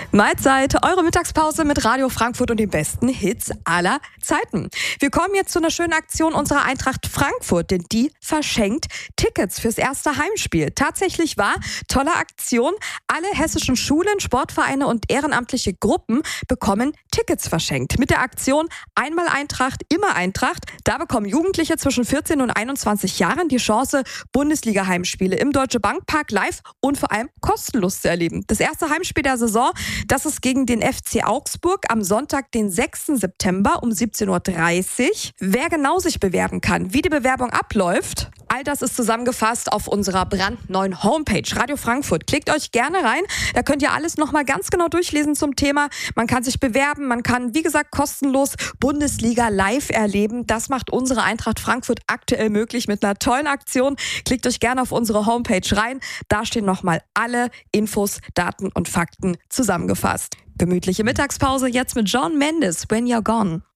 Mahlzeit, eure Mittagspause mit Radio Frankfurt und den besten Hits aller Zeiten. Wir kommen jetzt zu einer schönen Aktion unserer Eintracht Frankfurt, denn die verschenkt Tickets fürs erste Heimspiel. Tatsächlich war tolle Aktion. Alle hessischen Schulen, Sportvereine und ehrenamtliche Gruppen bekommen Tickets verschenkt. Mit der Aktion Einmal Eintracht, immer Eintracht. Da bekommen Jugendliche zwischen 14 und 21 Jahren die Chance, Bundesliga-Heimspiele im Deutsche Bank Park live und vor allem kostenlos zu erleben. Das erste Heimspiel der Saison, das ist gegen den FC Augsburg am Sonntag, den 6. September um 17:30 Uhr. Wer genau sich bewerben kann, wie die Bewerbung abläuft, all das ist zusammengefasst auf unserer brandneuen Homepage Radio Frankfurt. Klickt euch gerne rein, da könnt ihr alles nochmal ganz genau durchlesen zum Thema. Man kann sich bewerben, man kann, wie gesagt, kostenlos Bundesliga live erleben. Das macht unsere Eintracht Frankfurt aktuell möglich mit einer tollen Aktion. Klickt euch gerne auf unsere Homepage rein, da stehen nochmal alle Infos, Daten und Fakten zusammengefasst. Gemütliche Mittagspause jetzt mit Shawn Mendes, When You're Gone.